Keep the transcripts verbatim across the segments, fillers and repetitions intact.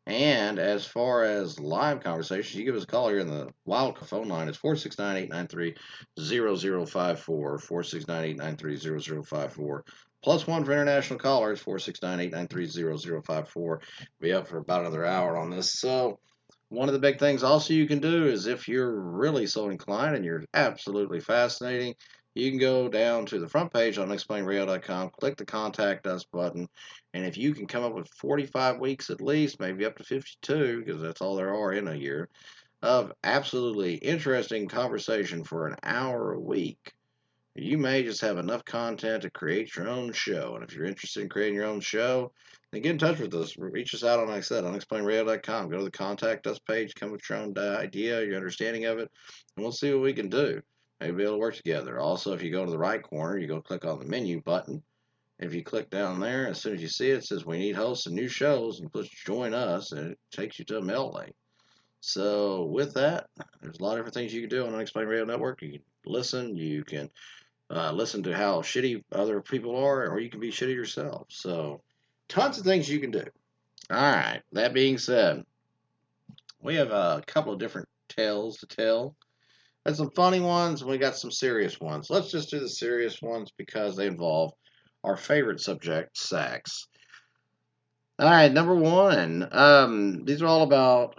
And as far as live conversations, you give us a call here in the Wild phone line. It's four six nine, eight nine three, zero zero five four, four six nine, eight nine three, zero zero five four. Plus one for international callers, four six nine, eight nine three, zero zero five four. Be up for about another hour on this. So, one of the big things also you can do is if you're really so inclined and you're absolutely fascinating, you can go down to the front page on explain radio dot com, click the contact us button, and if you can come up with forty-five weeks at least, maybe up to fifty-two, because that's all there are in a year, of absolutely interesting conversation for an hour a week, you may just have enough content to create your own show. And if you're interested in creating your own show, then get in touch with us. Reach us out on, like I said, on explain radio dot com. Go to the contact us page, come with your own idea, your understanding of it, and we'll see what we can do. Maybe we'll be able to work together. Also, if you go to the right corner, you go click on the menu button. If you click down there, as soon as you see it, it says we need hosts and new shows, and push join us, and it takes you to a mail link. So with that, there's a lot of different things you can do on Unexplained Radio Network. You can listen, you can uh, listen to how shitty other people are, or you can be shitty yourself. So, tons of things you can do. All right. That being said, we have a couple of different tales to tell. Got some funny ones, and we got some serious ones. Let's just do the serious ones because they involve our favorite subject, sex. All right, number one. Um, these are all about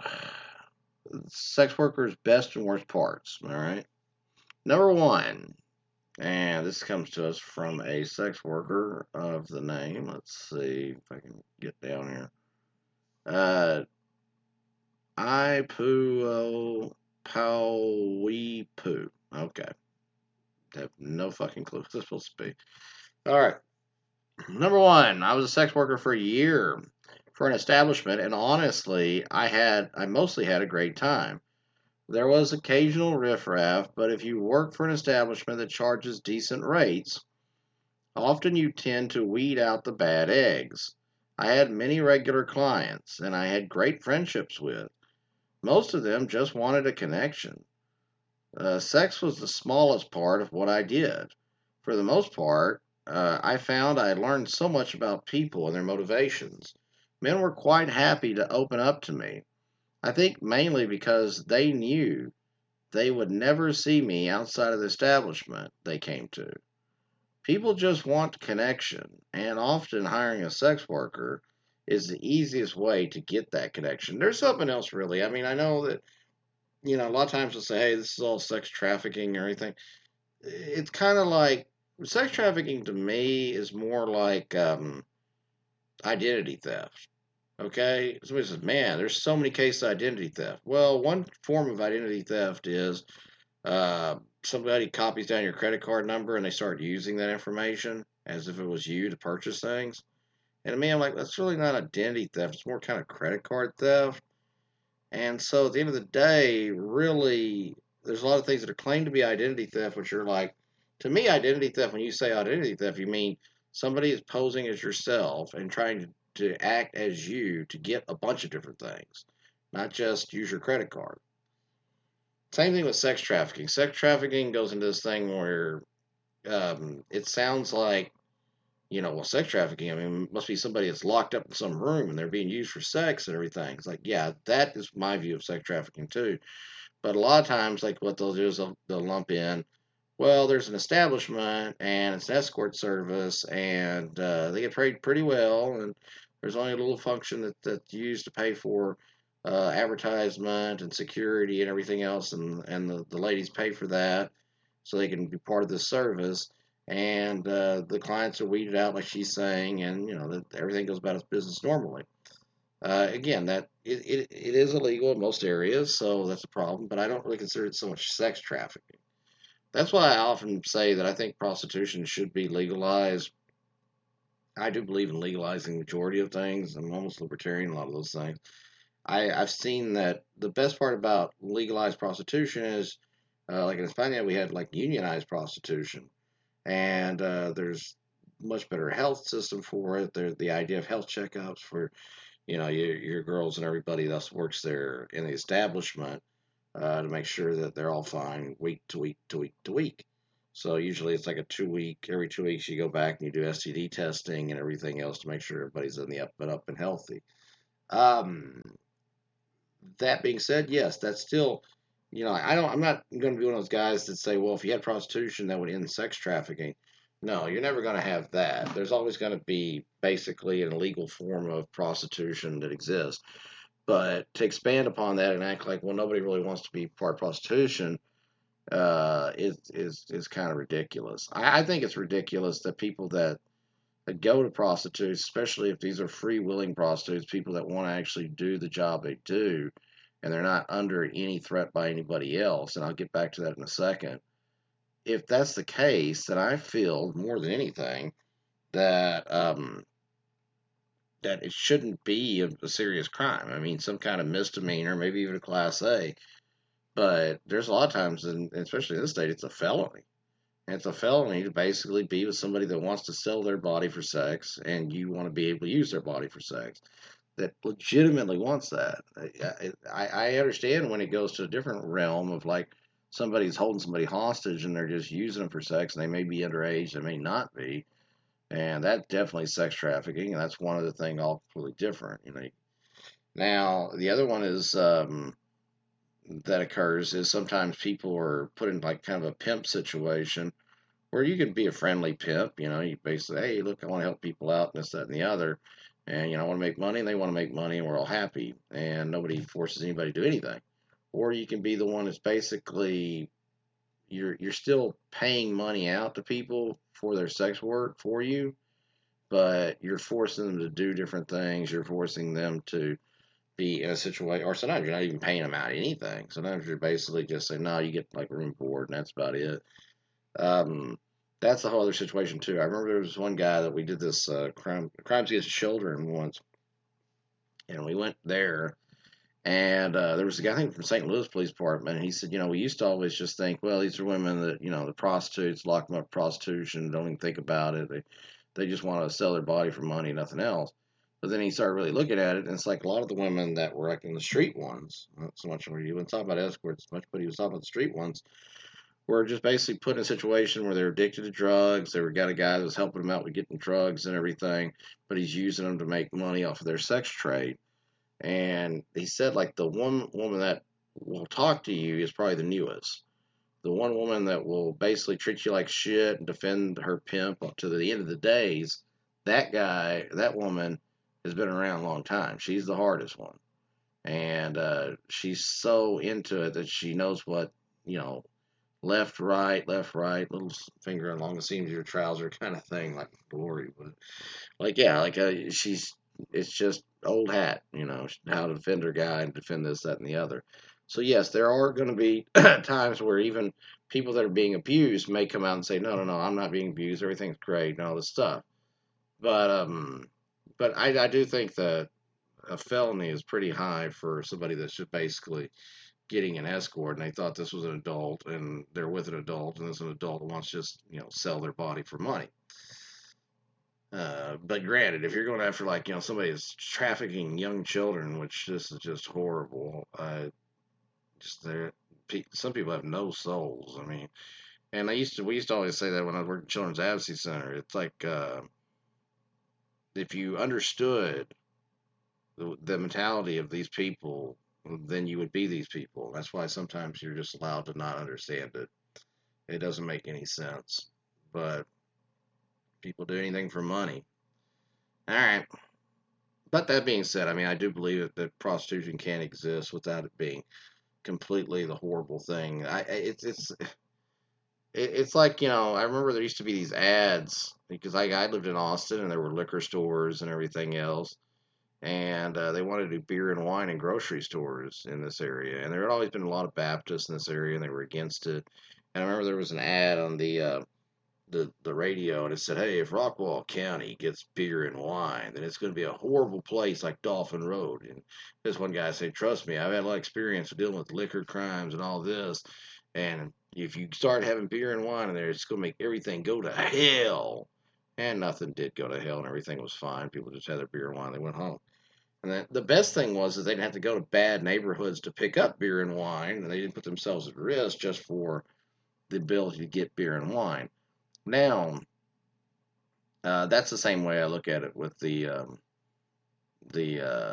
sex workers' best and worst parts. All right. Number one, and this comes to us from a sex worker of the name. Let's see if I can get down here. Uh, I poo pow wee poo. Okay. I have no fucking clue what this is supposed to be. All right. Number one, I was a sex worker for a year for an establishment, and honestly, I had I mostly had a great time. There was occasional riffraff, but if you work for an establishment that charges decent rates, often you tend to weed out the bad eggs. I had many regular clients, and I had great friendships with. Most of them just wanted a connection. Uh, sex was the smallest part of what I did. For the most part, uh, I found I learned so much about people and their motivations. Men were quite happy to open up to me. I think mainly because they knew they would never see me outside of the establishment they came to. People just want connection, and often hiring a sex worker is the easiest way to get that connection. There's something else, really. I mean, I know that, you know, a lot of times they'll say, hey, this is all sex trafficking or anything. It's kind of like sex trafficking to me is more like um, identity theft. Okay? Somebody says, man, there's so many cases of identity theft. Well, one form of identity theft is uh, somebody copies down your credit card number and they start using that information as if it was you to purchase things. And to me, I'm like, that's really not identity theft. It's more kind of credit card theft. And so at the end of the day, really, there's a lot of things that are claimed to be identity theft, which are like, to me, identity theft, when you say identity theft, you mean somebody is posing as yourself and trying to, to act as you to get a bunch of different things, not just use your credit card. Same thing with sex trafficking. Sex trafficking goes into this thing where um, it sounds like, you know, well, sex trafficking, I mean, it must be somebody that's locked up in some room and they're being used for sex and everything. It's like, yeah, that is my view of sex trafficking too. But a lot of times, like what they'll do is they'll, they'll lump in, well, there's an establishment and it's an escort service and uh, they get paid pretty well and there's only a little function that, that's used to pay for uh, advertisement and security and everything else, and, and the, the ladies pay for that so they can be part of this service. And uh, the clients are weeded out, like she's saying, and you know that everything goes about its business normally. Uh, again, that it, it, it is illegal in most areas, so that's a problem. But I don't really consider it so much sex trafficking. That's why I often say that I think prostitution should be legalized. I do believe in legalizing the majority of things. I'm almost libertarian in a lot of those things. I, I've seen that the best part about legalized prostitution is, uh, like in España, we had like unionized prostitution, and uh, there's much better health system for it. There, the idea of health checkups for, you know, your, your girls and everybody else works there in the establishment uh, to make sure that they're all fine week to week to week to week. So usually it's like a two week, every two weeks you go back and you do S T D testing and everything else to make sure everybody's in the up and up and healthy. Um, that being said, yes, that's still, you know, I don't. I'm not going to be one of those guys that say, well, if you had prostitution, that would end sex trafficking. No, you're never going to have that. There's always going to be basically an illegal form of prostitution that exists. But to expand upon that and act like, well, nobody really wants to be part of prostitution, uh, is is is kind of ridiculous. I, I think it's ridiculous that people that, that go to prostitutes, especially if these are free willing prostitutes, people that want to actually do the job they do, and they're not under any threat by anybody else. And I'll get back to that in a second. If that's the case, then I feel more than anything that um, that it shouldn't be a, a serious crime. I mean, some kind of misdemeanor, maybe even a class A. But there's a lot of times, and especially in this state, it's a felony. And it's a felony to basically be with somebody that wants to sell their body for sex, and you want to be able to use their body for sex. That legitimately wants that. I, I, I understand when it goes to a different realm of like somebody's holding somebody hostage and they're just using them for sex, and they may be underage, they may not be, and that definitely is sex trafficking, and that's one of the things all completely different. You know. Now the other one is. Um, that occurs is sometimes people are put in like kind of a pimp situation where you can be a friendly pimp. You know, you basically, hey, look, I want to help people out, and this, that, and the other. And, you know, I want to make money, and they want to make money, and we're all happy. And nobody forces anybody to do anything. Or you can be the one that's basically, you're, you're still paying money out to people for their sex work for you, but you're forcing them to do different things. You're forcing them to be in a situation, or sometimes you're not even paying them out anything. Sometimes you're basically just saying, no, you get like room board, and that's about it. Um, that's a whole other situation too. I remember there was one guy that we did this uh, crime crimes against children once, and we went there, and uh, there was a guy I think from Saint Louis Police Department. And he said, you know, we used to always just think, well, these are women that, you know, the prostitutes, lock them up for prostitution, don't even think about it. They they just want to sell their body for money, nothing else. But then he started really looking at it, and it's like a lot of the women that were like in the street ones, not so much where you wouldn't talk about escorts much, but he was talking about the street ones, were just basically put in a situation where they're addicted to drugs. They were got a guy that was helping them out with getting drugs and everything, but he's using them to make money off of their sex trade. And he said like the one woman that will talk to you is probably the newest. The one woman that will basically treat you like shit and defend her pimp up to the end of the days, that guy, that woman has been around a long time. She's the hardest one. And uh, she's so into it that she knows what, you know, left, right, left, right, little finger along the seams of your trouser kind of thing, like glory. But like, yeah, like uh, she's, it's just old hat, you know, how to defend her guy and defend this, that, and the other. So yes, there are going to be times where even people that are being abused may come out and say, no, no, no, I'm not being abused. Everything's great and all this stuff. But um, but I, I do think that a felony is pretty high for somebody that's just basically getting an escort, and they thought this was an adult, and they're with an adult, and this is an adult who wants to just, you know, sell their body for money. Uh, but granted, if you're going after like, you know, somebody that's trafficking young children, which this is just horrible. Uh, just there, some people have no souls. I mean, and I used to, we used to always say that when I worked at Children's Advocacy Center. It's like uh, if you understood the, the mentality of these people, then you would be these people. That's why sometimes you're just allowed to not understand it. It doesn't make any sense. But people do anything for money. All right. But that being said, I mean, I do believe that, that prostitution can exist without it being completely the horrible thing. I it's it's it's like, you know, I remember there used to be these ads because I I lived in Austin and there were liquor stores and everything else, and uh, they wanted to do beer and wine in grocery stores in this area, and there had always been a lot of Baptists in this area and they were against it. And I remember there was an ad on the uh, the the radio, and it said, hey, if Rockwall County gets beer and wine, then it's going to be a horrible place like Dolphin Road. And this one guy said, trust me, I've had a lot of experience dealing with liquor crimes and all this, and if you start having beer and wine in there, it's going to make everything go to hell. And nothing did go to hell, and everything was fine. People just had their beer and wine, they went home. And the, the best thing was that they didn't have to go to bad neighborhoods to pick up beer and wine, and they didn't put themselves at risk just for the ability to get beer and wine. Now, uh, that's the same way I look at it with the um, the uh,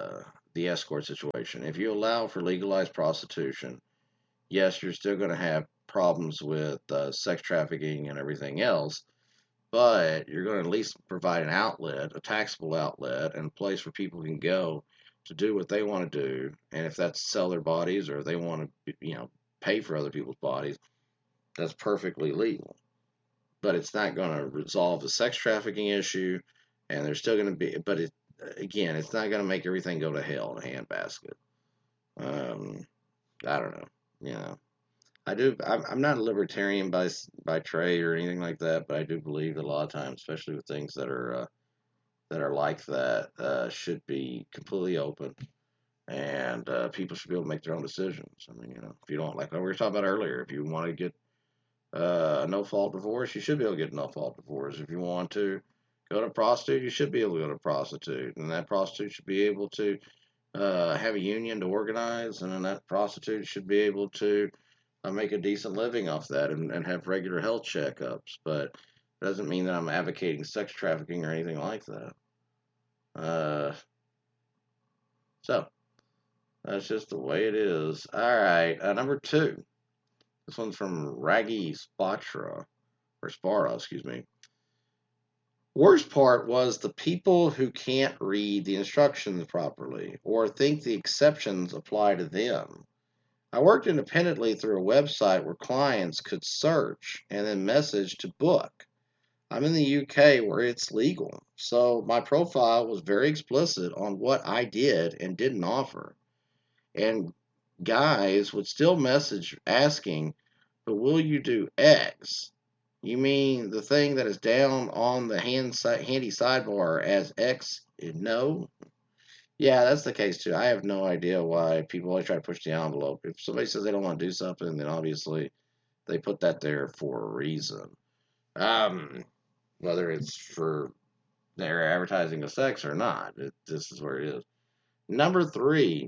the escort situation. If you allow for legalized prostitution, yes, you're still going to have problems with uh, sex trafficking and everything else, but you're going to at least provide an outlet, a taxable outlet, and a place where people can go to do what they want to do. And if that's sell their bodies or they want to, you know, pay for other people's bodies, that's perfectly legal. But it's not going to resolve the sex trafficking issue, and there's still going to be, but it, again, it's not going to make everything go to hell in a handbasket. Um, I don't know. You know, I do. I'm, I'm not a libertarian by by trade or anything like that, but I do believe that a lot of times, especially with things that are uh, that are like that, uh, should be completely open, and uh, people should be able to make their own decisions. I mean, you know, if you don't like what we were talking about earlier, if you want to get uh, a no fault divorce, you should be able to get a no fault divorce. If you want to go to a prostitute, you should be able to go to a prostitute, and that prostitute should be able to uh, have a union to organize, and then that prostitute should be able to uh, make a decent living off that and, and have regular health checkups. But it doesn't mean that I'm advocating sex trafficking or anything like that. Uh, so that's just the way it is. All right, uh, number two. This one's from Raggy Spatra, or Spara, excuse me. Worst part was the people who can't read the instructions properly or think the exceptions apply to them. I worked independently through a website where clients could search and then message to book. I'm in the U K where it's legal, so my profile was very explicit on what I did and didn't offer. And guys would still message asking, but will you do X? You mean the thing that is down on the hand si- handy sidebar as X? No. Yeah, that's the case too. I have no idea why people always try to push the envelope. If somebody says they don't want to do something, then obviously they put that there for a reason. Um, whether it's for their advertising of sex or not, it, this is where it is. Number three,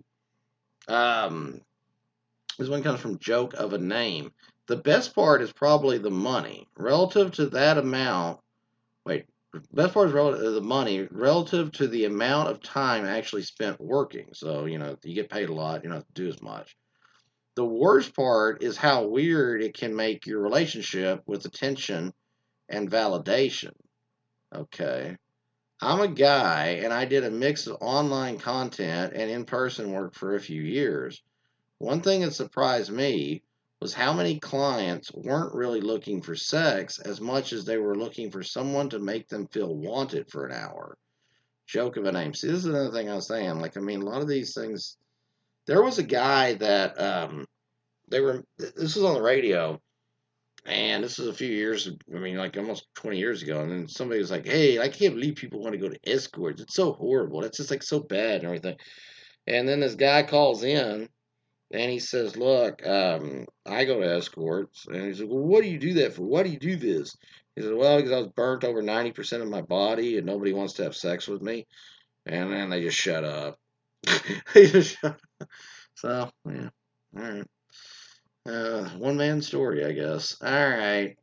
um, this one comes from Joke of a Name. The best part is probably the money. Relative to that amount, wait, best part is relative the money relative to the amount of time actually spent working. So, you know, you get paid a lot, you don't have to do as much. The worst part is how weird it can make your relationship with attention and validation. Okay. I'm a guy and I did a mix of online content and in person work for a few years. One thing that surprised me was how many clients weren't really looking for sex as much as they were looking for someone to make them feel wanted for an hour. Joke of a name. See, this is another thing I was saying. Like, I mean, a lot of these things. There was a guy that um, they were. This was on the radio, and this was a few years. I mean, like almost twenty years ago. And then somebody was like, "Hey, I can't believe people want to go to escorts. It's so horrible. It's just like so bad and everything." And then this guy calls in. And he says, look, um, I go to escorts. And he said, well, what do you do that for? Why do you do this? He said, well, because I was burnt over ninety percent of my body and nobody wants to have sex with me. And then they just shut up. They just shut up. So, yeah. All right. Uh, one man story, I guess. All right.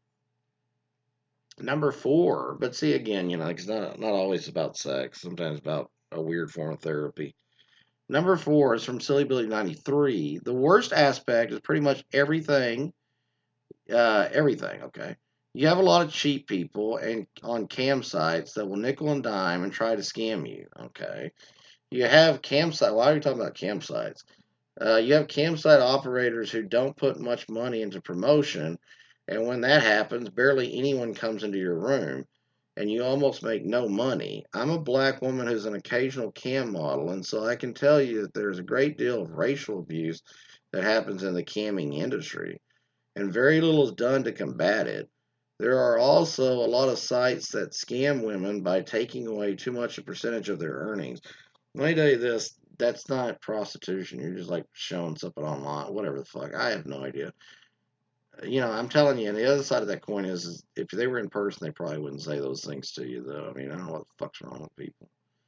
Number four. But see, again, you know, it's not, not always about sex. Sometimes about a weird form of therapy. Number four is from Silly Billy ninety-three. The worst aspect is pretty much everything. Uh, everything, okay? You have a lot of cheap people and on cam sites that will nickel and dime and try to scam you, okay? You have campsite. Why are you talking about campsites? Uh, you have campsite operators who don't put much money into promotion, and when that happens, barely anyone comes into your room and you almost make no money. I'm a black woman who's an occasional cam model, and so I can tell you that there's a great deal of racial abuse that happens in the camming industry, and very little is done to combat it. There are also a lot of sites that scam women by taking away too much a percentage of their earnings. Let me tell you this, that's not prostitution. You're just like showing something online, whatever the fuck. I have no idea. You know, I'm telling you, and the other side of that coin is, is if they were in person, they probably wouldn't say those things to you, though. I mean, I don't know what the fuck's wrong with people.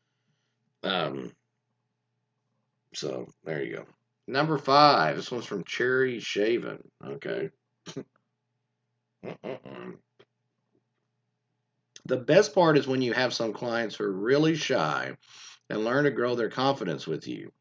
Um, so there you go. Number five. This one's from Cherry Shaven. Okay. The best part is when you have some clients who are really shy and learn to grow their confidence with you.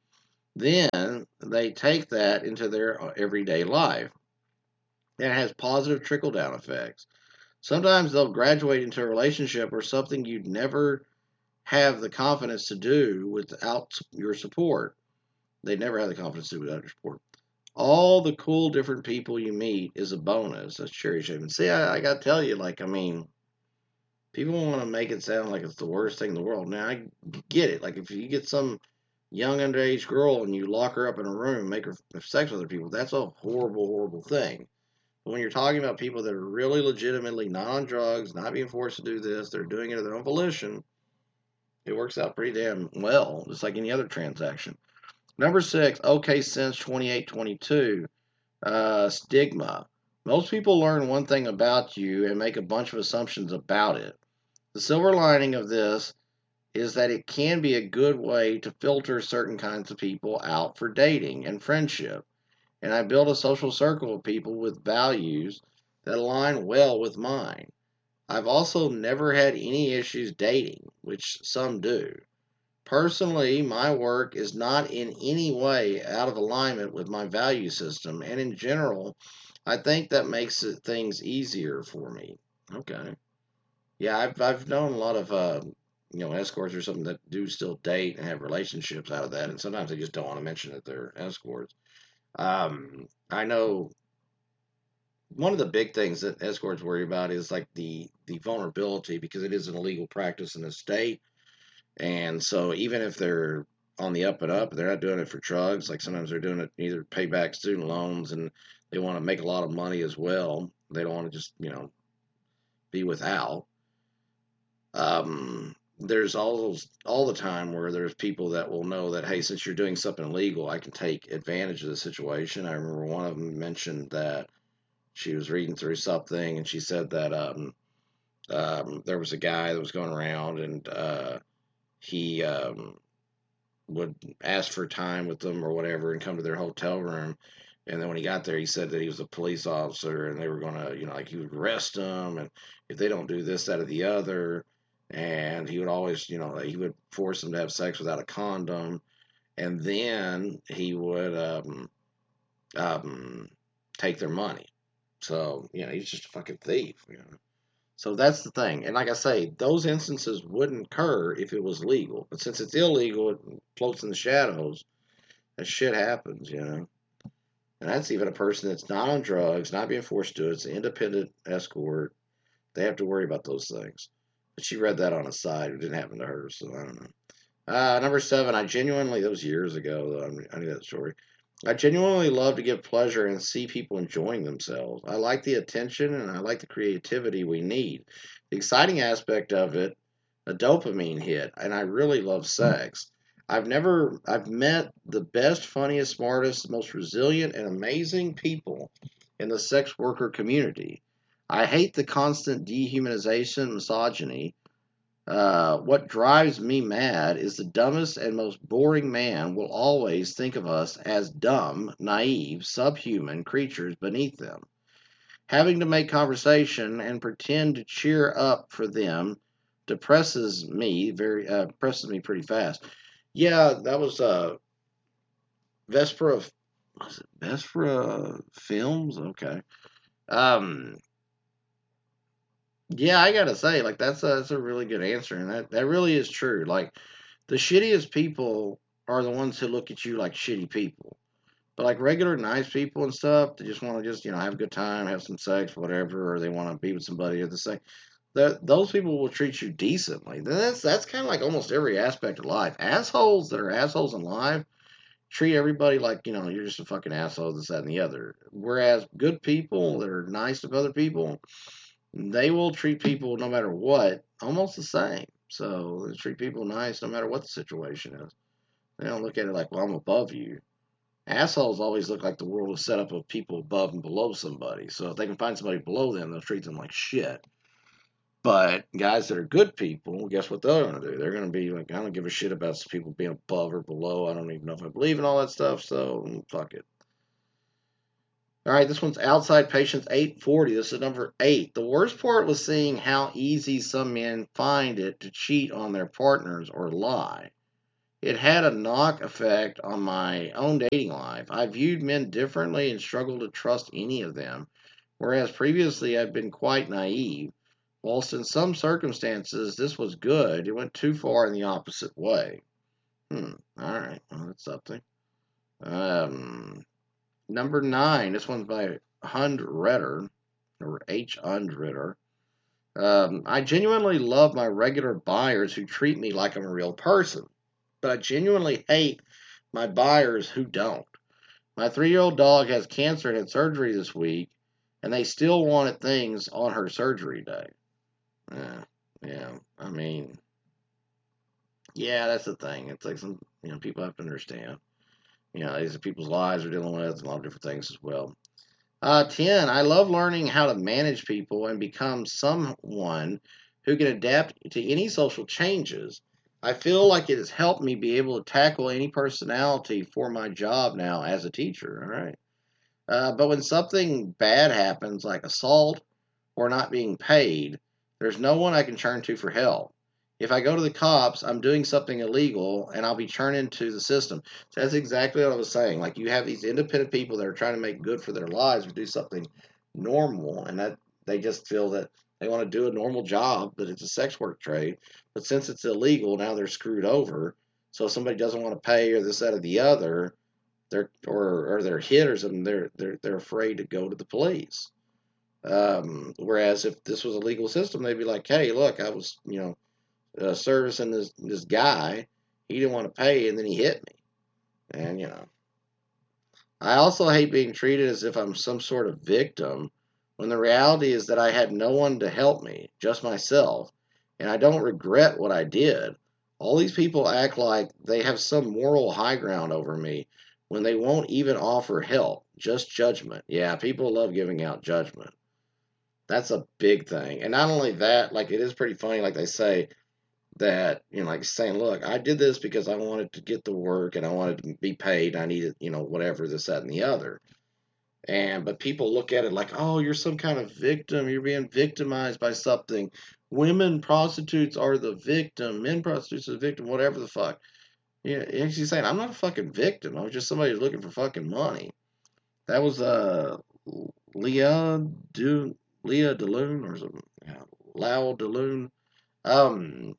then they take that into their everyday life. And it has positive trickle down effects. Sometimes they'll graduate into a relationship or something you'd never have the confidence to do without your support. They never have the confidence to do without your support. All the cool different people you meet is a bonus. That's cherry shaping. See, I, I got to tell you, like, I mean, people want to make it sound like it's the worst thing in the world. Now, I get it. Like, if you get some young underage girl and you lock her up in a room, make her have sex with other people, that's a horrible, horrible thing. But when you're talking about people that are really legitimately not on drugs, not being forced to do this, they're doing it of their own volition, it works out pretty damn well, just like any other transaction. Number six, okay, since twenty-eight twenty-two, uh, stigma. Most people learn one thing about you and make a bunch of assumptions about it. The silver lining of this is that it can be a good way to filter certain kinds of people out for dating and friendship. And I built a social circle of people with values that align well with mine. I've also never had any issues dating, which some do. Personally, my work is not in any way out of alignment with my value system, and in general, I think that makes it, things easier for me. Okay. Yeah, I've I've known a lot of uh, you know escorts or something that do still date and have relationships out of that, and sometimes they just don't want to mention that they're escorts. Um, I know one of the big things that escorts worry about is like the the vulnerability because it is an illegal practice in the state. And so even if they're on the up and up, they're not doing it for drugs. Like sometimes they're doing it either pay back student loans and they want to make a lot of money as well. They don't want to just, you know, be without. Um, there's all all the time where there's people that will know that, hey, since you're doing something illegal, I can take advantage of the situation. I remember one of them mentioned that she was reading through something and she said that um, um, there was a guy that was going around and uh, he um, would ask for time with them or whatever and come to their hotel room. And then when he got there, he said that he was a police officer and they were going to, you know, like he would arrest them. And if they don't do this, that, or the other. And he would always, you know, he would force them to have sex without a condom. And then he would um, um, take their money. So, you know, he's just a fucking thief, you know. So that's the thing. And like I say, those instances wouldn't occur if it was legal. But since it's illegal, it floats in the shadows. That shit happens, you know. And that's even a person that's not on drugs, not being forced to do it. It's an independent escort. They have to worry about those things. But she read that on a side. It didn't happen to her, so I don't know. Uh, number seven, I genuinely, that was years ago, though. I knew that story. I genuinely love to give pleasure and see people enjoying themselves. I like the attention and I like the creativity we need. The exciting aspect of it, a dopamine hit, and I really love sex. I've never, I've met the best, funniest, smartest, most resilient, and amazing people in the sex worker community. I hate the constant dehumanization, misogyny, uh, what drives me mad is the dumbest and most boring man will always think of us as dumb, naive, subhuman creatures beneath them. Having to make conversation and pretend to cheer up for them depresses me very uh, depresses me pretty fast. Yeah, that was uh Vespera was it Vespera Films? Okay. Um yeah, I gotta say, like that's a, that's a really good answer, and that, that really is true. Like the shittiest people are the ones who look at you like shitty people. But like regular nice people and stuff, they just want to just you know have a good time, have some sex, whatever, or they want to be with somebody or the same. That those people will treat you decently. That's that's kind of like almost every aspect of life. Assholes that are assholes in life treat everybody like you know you're just a fucking asshole, this, that, and the other. Whereas good people that are nice to other people, they will treat people no matter what almost the same. So they treat people nice no matter what the situation is. They don't look at it like, well, I'm above you. Assholes always look like the world is set up of people above and below somebody. So if they can find somebody below them, they'll treat them like shit. But guys that are good people, guess what they're going to do? They're going to be like, I don't give a shit about people being above or below. I don't even know if I believe in all that stuff, so fuck it. All right, this one's Outside Patients eight forty. This is number eight. The worst part was seeing how easy some men find it to cheat on their partners or lie. It had a knock effect on my own dating life. I viewed men differently and struggled to trust any of them, whereas previously I'd been quite naive. Whilst in some circumstances this was good, it went too far in the opposite way. Hmm, alright, well, that's something. Um, number nine, this one's by Hund Redder, or H. Hund Redder. Um, I genuinely love my regular buyers who treat me like I'm a real person, but I genuinely hate my buyers who don't. My three-year-old dog has cancer and had surgery this week, and they still wanted things on her surgery day. Yeah, yeah. I mean, yeah, that's the thing. It's like some, you know, people have to understand. You know, these are people's lives are dealing with, and a lot of different things as well. Uh, ten, I love learning how to manage people and become someone who can adapt to any social changes. I feel like it has helped me be able to tackle any personality for my job now as a teacher. All right. Uh, but when something bad happens, like assault or not being paid, there's no one I can turn to for help. If I go to the cops, I'm doing something illegal and I'll be turned into the system. So that's exactly what I was saying. Like you have these independent people that are trying to make good for their lives or do something normal, and that they just feel that they want to do a normal job, but it's a sex work trade. But since it's illegal, now they're screwed over. So if somebody doesn't want to pay or this, that, or the other, they're or or they're hit or something, they're they're they're afraid to go to the police. Um, whereas if this was a legal system, they'd be like, "Hey, look, I was, you know, uh, servicing this this guy. He didn't want to pay, and then he hit me." And you know, I also hate being treated as if I'm some sort of victim, when the reality is that I had no one to help me, just myself, and I don't regret what I did. All these people act like they have some moral high ground over me when they won't even offer help, just judgment. Yeah, people love giving out judgment. That's a big thing. And not only that, like it is pretty funny, like they say that, you know, like saying, look, I did this because I wanted to get the work and I wanted to be paid. I needed, you know, whatever, this, that, and the other. And, but people look at it like, oh, you're some kind of victim. You're being victimized by something. Women prostitutes are the victim. Men prostitutes are the victim, whatever the fuck. Yeah, and she's saying, I'm not a fucking victim. I was just somebody who's looking for fucking money. That was, uh, Leah Du Leah DeLune or something. Yeah, Lau DeLune. Um,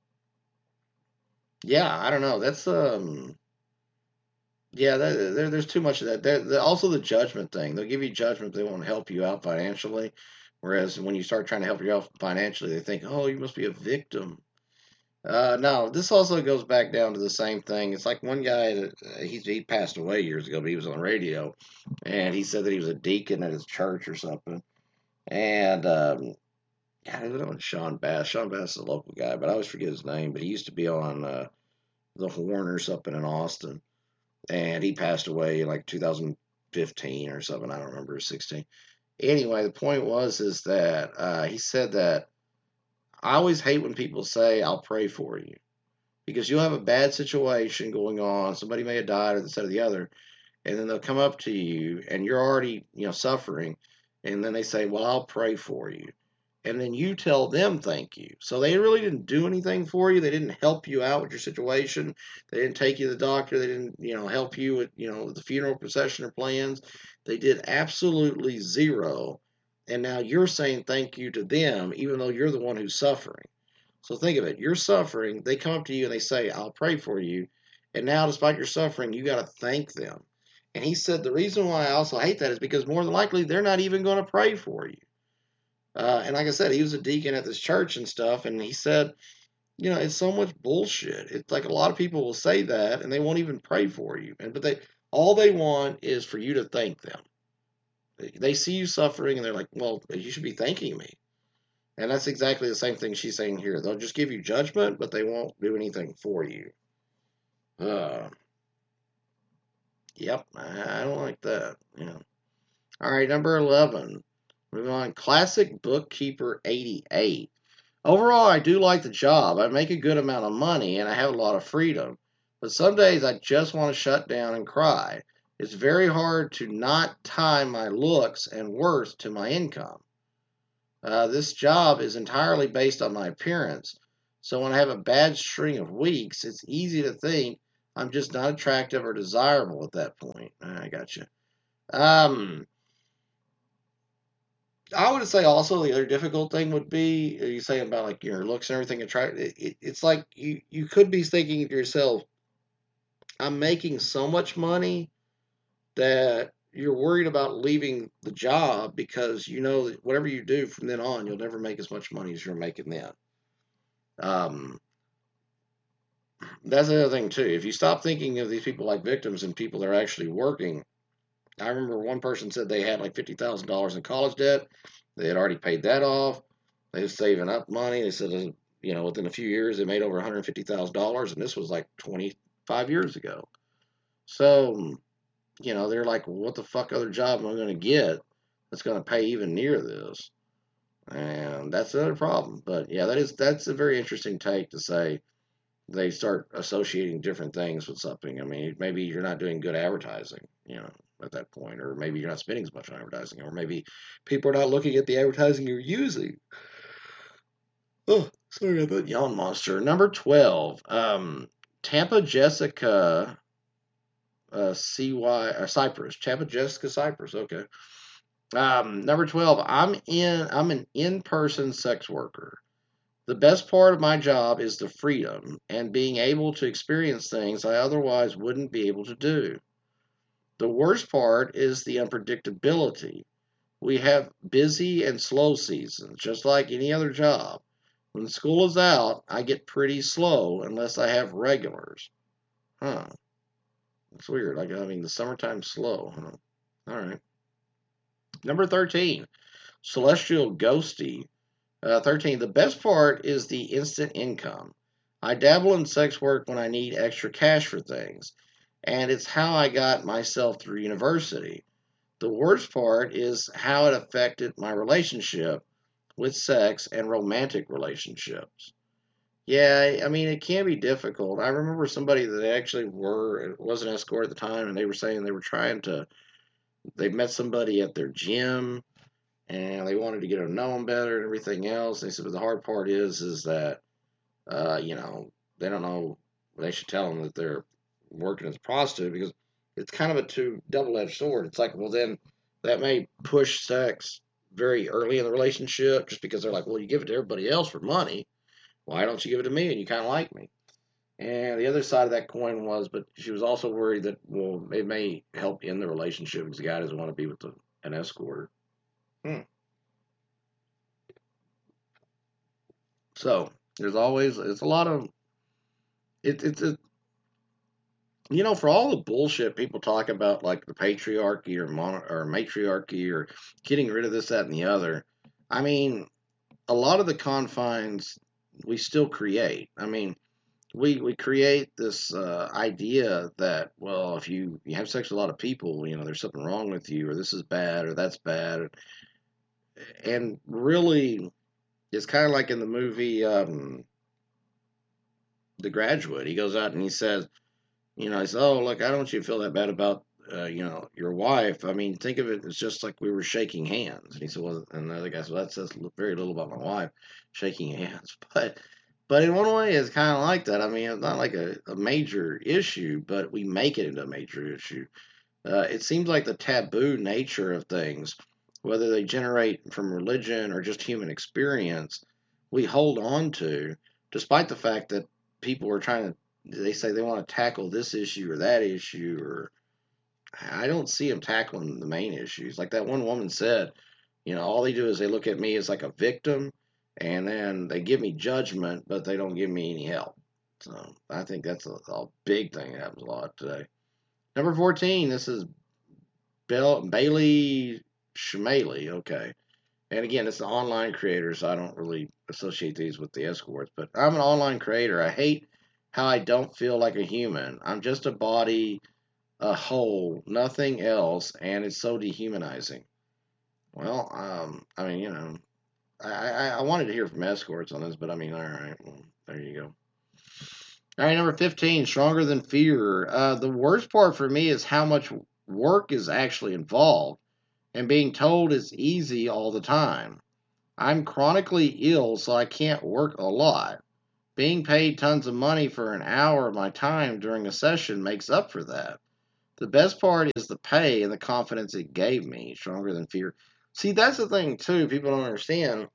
yeah, I don't know. That's um, yeah, that, there, there's too much of that. There, there, also the judgment thing. They'll give you judgment. They won't help you out financially. Whereas when you start trying to help you out financially, they think, oh, you must be a victim. Uh, no, this also goes back down to the same thing. It's like one guy that uh, he he passed away years ago, but he was on the radio, and he said that he was a deacon at his church or something. And um, God, I don't know Sean Bass. Sean Bass is a local guy, but I always forget his name. But he used to be on uh, the Horn or something in Austin, and he passed away in like two thousand fifteen or something. I don't remember, sixteen. Anyway, the point was is that uh, he said that I always hate when people say, "I'll pray for you," because you'll have a bad situation going on. Somebody may have died or this, that, or the other, and then they'll come up to you, and you're already, you know, suffering, and then they say, "Well, I'll pray for you." And then you tell them thank you. So they really didn't do anything for you. They didn't help you out with your situation. They didn't take you to the doctor. They didn't, you know, help you with, you know, the funeral procession or plans. They did absolutely zero. And now you're saying thank you to them, even though you're the one who's suffering. So think of it. You're suffering. They come up to you and they say, I'll pray for you. And now, despite your suffering, you got to thank them. And he said the reason why I also hate that is because more than likely they're not even going to pray for you. Uh, and like I said, he was a deacon at this church and stuff, and he said, you know, it's so much bullshit. It's like a lot of people will say that, and they won't even pray for you. And but they all they want is for you to thank them. They, they see you suffering, and they're like, well, you should be thanking me. And that's exactly the same thing she's saying here. They'll just give you judgment, but they won't do anything for you. Uh, yep, I, I don't like that. You know. All right, number eleven. Moving on. Classic Bookkeeper eighty-eight. Overall, I do like the job. I make a good amount of money and I have a lot of freedom. But some days I just want to shut down and cry. It's very hard to not tie my looks and worth to my income. Uh, this job is entirely based on my appearance. So when I have a bad string of weeks, it's easy to think I'm just not attractive or desirable at that point. I got you. Um, I would say also the other difficult thing would be you saying about like your looks and everything. Attract. It, it, it's like you you could be thinking to yourself, I'm making so much money that you're worried about leaving the job because you know that whatever you do from then on, you'll never make as much money as you're making then. Um, that's the other thing too. If you stop thinking of these people like victims and people that are actually working, I remember one person said they had like fifty thousand dollars in college debt. They had already paid that off. They were saving up money. They said, you know, within a few years, they made over one hundred fifty thousand dollars, and this was like twenty-five years ago. So, you know, they're like, well, what the fuck other job am I going to get that's going to pay even near this? And that's another problem. But yeah, that is that's a very interesting take to say they start associating different things with something. I mean, maybe you're not doing good advertising, you know, at that point, or maybe you're not spending as much on advertising, or maybe people are not looking at the advertising you're using. Oh, sorry about that yawn monster. Number twelve, um, Tampa Jessica uh, C Y or Cypress. Tampa Jessica Cypress. Okay. Um, number twelve, I'm in. I'm an in-person sex worker. The best part of my job is the freedom and being able to experience things I otherwise wouldn't be able to do. The worst part is the unpredictability. We have busy and slow seasons, just like any other job. When school is out, I get pretty slow unless I have regulars. Huh. That's weird. Like, I mean, the summertime's slow. Huh? All right. Number thirteen, Celestial Ghosty. Uh, thirteen, the best part is the instant income. I dabble in sex work when I need extra cash for things, and it's how I got myself through university. The worst part is how it affected my relationship with sex and romantic relationships. Yeah, I mean, it can be difficult. I remember somebody that actually were, was an escort at the time, and they were saying they were trying to, they met somebody at their gym and they wanted to get to know them better and everything else. They said, but the hard part is, is that, uh, you know, they don't know. They should tell them that they're working as a prostitute because it's kind of a two double-edged sword. It's like, well, then that may push sex very early in the relationship just because they're like, well, you give it to everybody else for money. Why don't you give it to me? And you kind of like me. And the other side of that coin was, but she was also worried that, well, it may help end the relationship because the guy doesn't want to be with the, an escort. Hmm. So there's always it's a lot of it, it's a you know for all the bullshit people talk about like the patriarchy or mono, or matriarchy or getting rid of this that and the other. I mean, a lot of the confines we still create. I mean, we we create this uh, idea that well, if you you have sex with a lot of people, you know, there's something wrong with you, or this is bad, or that's bad, and really, it's kind of like in the movie um, The Graduate. He goes out and he says, you know, I said, oh, look, I don't want you to feel that bad about, uh, you know, your wife. I mean, think of it as just like we were shaking hands. And he said, well, and the other guy said, well, that says very little about my wife, shaking hands. But, but in one way, it's kind of like that. I mean, it's not like a, a major issue, but we make it into a major issue. Uh, it seems like the taboo nature of things, whether they generate from religion or just human experience, we hold on to, despite the fact that people are trying to they say they want to tackle this issue or that issue, or I don't see them tackling the main issues. Like that one woman said, you know, all they do is they look at me as like a victim and then they give me judgment, but they don't give me any help. So I think that's a, a big thing that happens a lot today. Number fourteen, this is Bill, Bailey Shmaley. Okay. And again, it's the online creators. So I don't really associate these with the escorts, but I'm an online creator. I hate how I don't feel like a human. I'm just a body, a whole, nothing else, and it's so dehumanizing. Well, um, I mean, you know, I, I, I wanted to hear from escorts on this, but I mean, all right, well, there you go. All right, number fifteen, Stronger Than Fear. Uh, the worst part for me is how much work is actually involved and being told it's easy all the time. I'm chronically ill, so I can't work a lot. Being paid tons of money for an hour of my time during a session makes up for that. The best part is the pay and the confidence it gave me, stronger than fear. See, that's the thing, too, people don't understand.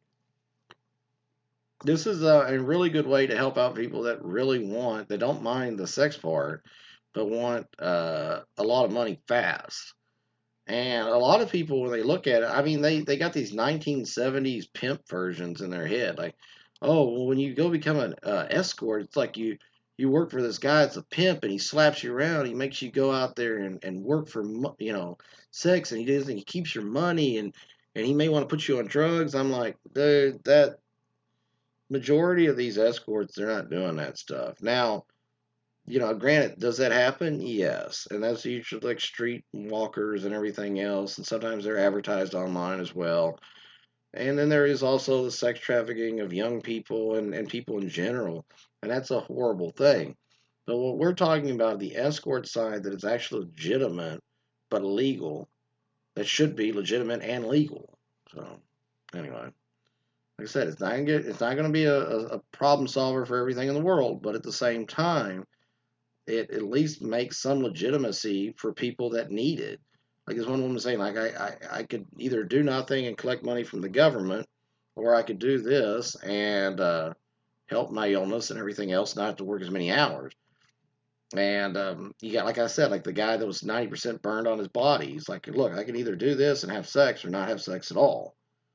This is a, a really good way to help out people that really want, that don't mind the sex part, but want uh, a lot of money fast. And a lot of people, when they look at it, I mean, they, they got these nineteen seventies pimp versions in their head. Like, oh, well, when you go become an uh, escort, it's like you you work for this guy that's a pimp, and he slaps you around. He makes you go out there and, and work for, you know, sex, and he does, and he keeps your money, and, and he may want to put you on drugs. I'm like, dude, that majority of these escorts, they're not doing that stuff. Now, you know, granted, does that happen? Yes. And that's usually like street walkers and everything else. And sometimes they're advertised online as well. And then there is also the sex trafficking of young people and, and people in general. And that's a horrible thing. But what we're talking about, the escort side, that is actually legitimate but illegal, that should be legitimate and legal. So, anyway. Like I said, it's not gonna get, it's not going to be a, a problem solver for everything in the world, but at the same time, it at least makes some legitimacy for people that need it. Like this one woman saying, like I, I, I could either do nothing and collect money from the government, or I could do this and uh, help my illness and everything else, not have to work as many hours. And um, you got, like I said, like the guy that was ninety percent burned on his body. He's like, look, I can either do this and have sex or not have sex at all.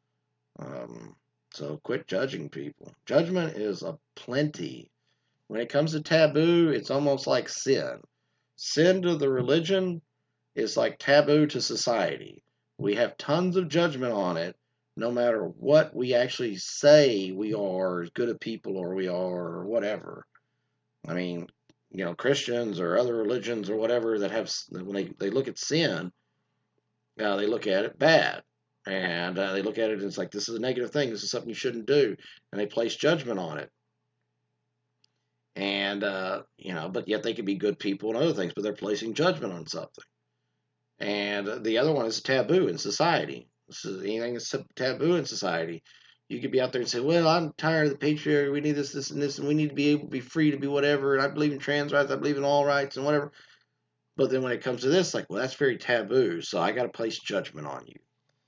Um, so quit judging people. Judgment is a plenty. When it comes to taboo, it's almost like sin. Sin to the religion is like taboo to society. We have tons of judgment on it, no matter what we actually say we are, as good a people or we are, or whatever. I mean, you know, Christians or other religions or whatever that have, when they, they look at sin, uh, they look at it bad. And uh, they look at it as like, this is a negative thing. This is something you shouldn't do. And they place judgment on it. And, uh, you know, but yet they could be good people and other things, but they're placing judgment on something. And the other one is taboo in society. This is anything that's taboo in society. You could be out there and say, well, I'm tired of the patriarchy. We need this, this, and this, and we need to be able to be free to be whatever. And I believe in trans rights. I believe in all rights and whatever. But then when it comes to this, like, well, that's very taboo. So I got to place judgment on you.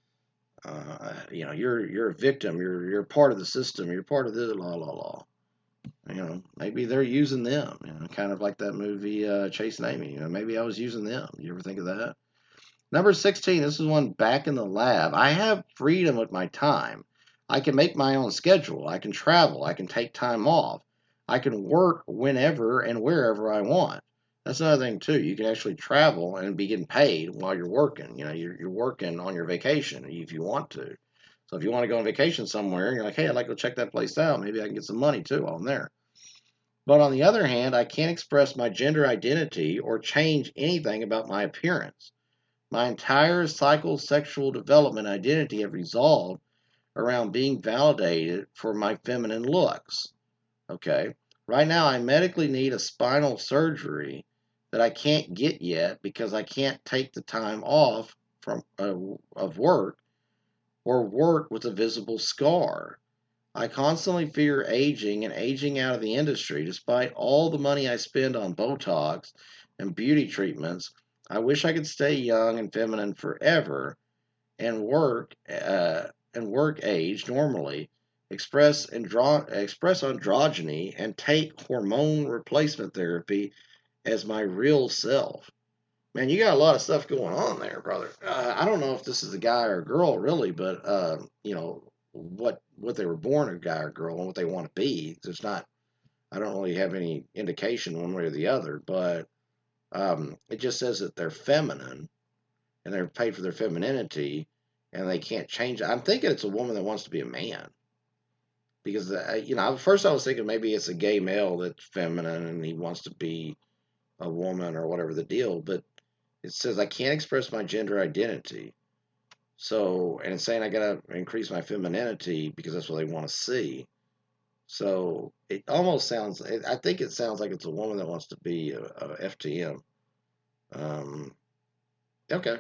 Uh, you know, you're you're a victim. You're you're part of the system. You're part of the la la la. You know, maybe they're using them. You know, kind of like that movie uh, Chasing Amy. You know, maybe I was using them. You ever think of that? Number sixteen. This is one back in the lab. I have freedom with my time. I can make my own schedule. I can travel. I can take time off. I can work whenever and wherever I want. That's another thing too. You can actually travel and be getting paid while you're working. You know, you're, you're working on your vacation if you want to. So if you want to go on vacation somewhere and you're like, hey, I'd like to check that place out, maybe I can get some money too while I'm there. But on the other hand, I can't express my gender identity or change anything about my appearance. My entire psychosexual development identity have resolved around being validated for my feminine looks. Okay. Right now, I medically need a spinal surgery that I can't get yet because I can't take the time off from uh, of work or work with a visible scar. I constantly fear aging and aging out of the industry. Despite all the money I spend on Botox and beauty treatments, I wish I could stay young and feminine forever and work uh, and work age normally, express andro- express androgyny, and take hormone replacement therapy as my real self. Man, you got a lot of stuff going on there, brother. Uh, I don't know if this is a guy or a girl, really, but uh, you know what what they were born a guy or girl and what they want to be. It's not. I don't really have any indication one way or the other, but um, it just says that they're feminine and they're paid for their femininity, and they can't change it. I'm thinking it's a woman that wants to be a man. Because, uh, you know, at first I was thinking maybe it's a gay male that's feminine and he wants to be a woman or whatever the deal. But it says I can't express my gender identity. So, and it's saying I got to increase my femininity because that's what they want to see. So it almost sounds, I think it sounds like it's a woman that wants to be a, a F T M. Um, okay.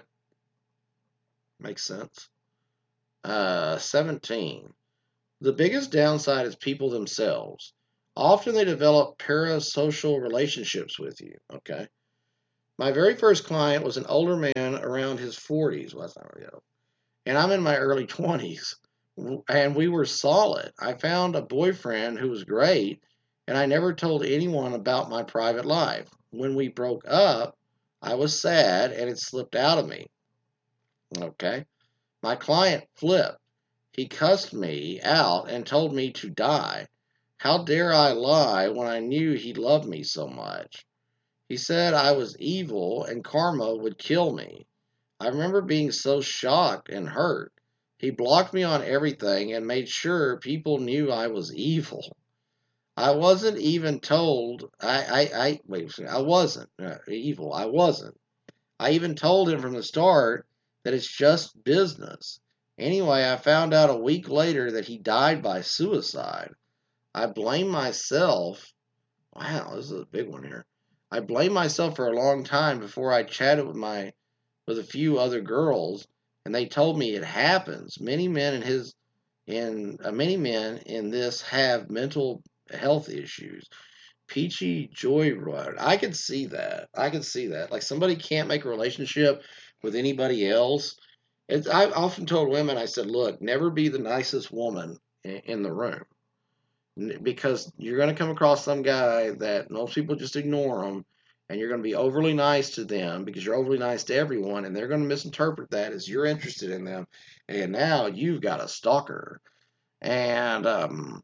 Makes sense. Uh, seventeen. The biggest downside is people themselves. Often they develop parasocial relationships with you. Okay. My very first client was an older man around his forties. Well, that's not really old. And I'm in my early twenties. And we were solid. I found a boyfriend who was great, and I never told anyone about my private life. When we broke up, I was sad and it slipped out of me. Okay. My client flipped. He cussed me out and told me to die. How dare I lie when I knew he loved me so much? He said I was evil and karma would kill me. I remember being so shocked and hurt. He blocked me on everything and made sure people knew I was evil. I wasn't even told. I, I, I wait. I wasn't uh, evil. I wasn't. I even told him from the start that it's just business. Anyway, I found out a week later that he died by suicide. I blame myself. Wow, this is a big one here. I blamed myself for a long time before I chatted with my with a few other girls, and they told me it happens. Many men in his in uh, many men in this have mental health issues. Peachy Joyride. I can see that. I can see that. Like somebody can't make a relationship with anybody else. It's, I've often told women, I said, look, never be the nicest woman in, in the room because you're going to come across some guy that most people just ignore them, and you're going to be overly nice to them because you're overly nice to everyone, and they're going to misinterpret that as you're interested in them, and now you've got a stalker. And um,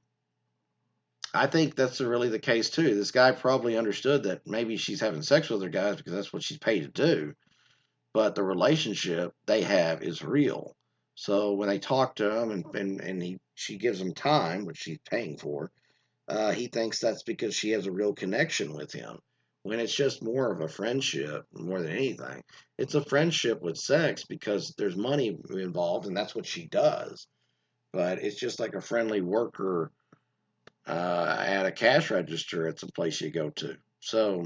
I think that's really the case too. This guy probably understood that maybe she's having sex with other guys because that's what she's paid to do, but the relationship they have is real. So when they talk to him and and, and he she gives him time, which she's paying for, uh, he thinks that's because she has a real connection with him. When it's just more of a friendship more than anything, it's a friendship with sex because there's money involved and that's what she does. But it's just like a friendly worker uh, at a cash register at some place you go to. So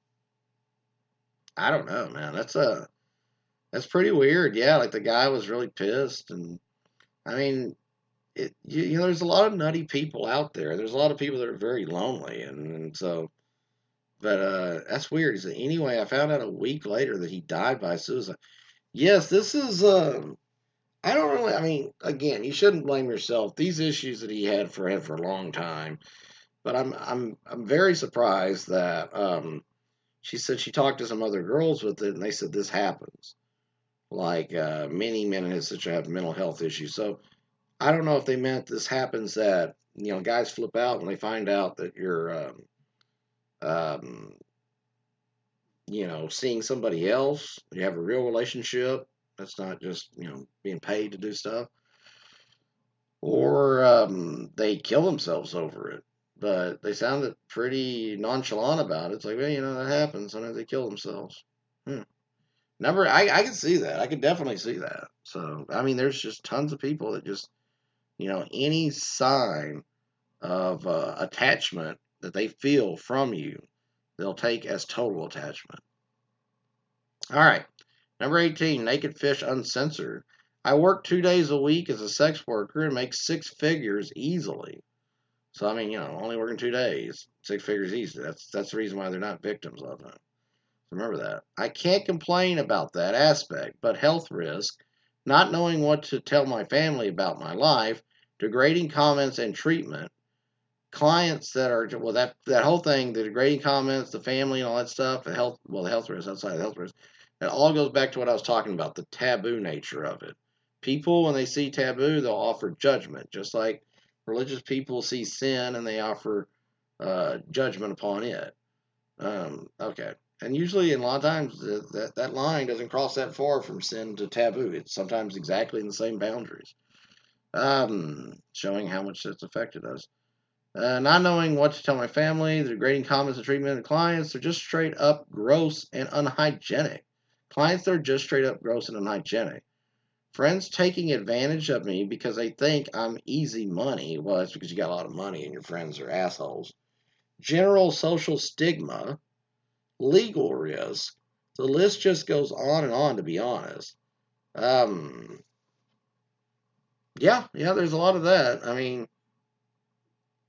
I don't know, man. That's a that's pretty weird. Yeah, like the guy was really pissed, and I mean, it you, you know, there's a lot of nutty people out there. There's a lot of people that are very lonely, and, and so, but uh, that's weird. He said, anyway, I found out a week later that he died by suicide. Yes, this is. Um, I don't really. I mean, again, you shouldn't blame yourself. These issues that he had for had for a long time, but I'm I'm I'm very surprised that um, she said she talked to some other girls with it, and they said this happens. Like uh, many men in his situation have mental health issues. So I don't know if they meant this happens that you know guys flip out when they find out that you're um, um, you know seeing somebody else. You have a real relationship. That's not just you know being paid to do stuff, or um, they kill themselves over it. But they sounded pretty nonchalant about it. It's like, well, you know, that happens. Sometimes they kill themselves. Hmm. Number, I, I can see that. I can definitely see that. So, I mean, there's just tons of people that just, you know, any sign of uh, attachment that they feel from you, they'll take as total attachment. All right. Number eighteen, Naked Fish Uncensored. I work two days a week as a sex worker and make six figures easily. So, I mean, you know, only working two days, six figures easy. That's, that's the reason why they're not victims of it. Remember that. I can't complain about that aspect, but health risk, not knowing what to tell my family about my life, degrading comments and treatment, clients that are well that that whole thing, the degrading comments, the family and all that stuff, the health well the health risk outside of the health risk, it all goes back to what I was talking about, the taboo nature of it. People when they see taboo, they'll offer judgment, just like religious people see sin and they offer uh, judgment upon it. Um, okay. And usually, in a lot of times, that, that line doesn't cross that far from sin to taboo. It's sometimes exactly in the same boundaries, um, showing how much it's affected us. Uh, not knowing what to tell my family, the degrading comments and treatment of clients, they're just straight up gross and unhygienic. Clients that are just straight up gross and unhygienic. Friends taking advantage of me because they think I'm easy money. Well, it's because you got a lot of money and your friends are assholes. General social stigma. Legal risk. The list just goes on and on, to be honest. Um, yeah, yeah, there's a lot of that. I mean,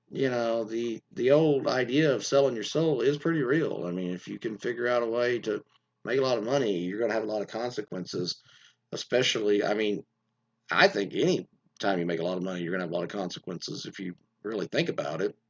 you know, the the old idea of selling your soul is pretty real. I mean, if you can figure out a way to make a lot of money, you're going to have a lot of consequences. Especially, I mean, I think any time you make a lot of money, you're going to have a lot of consequences if you really think about it.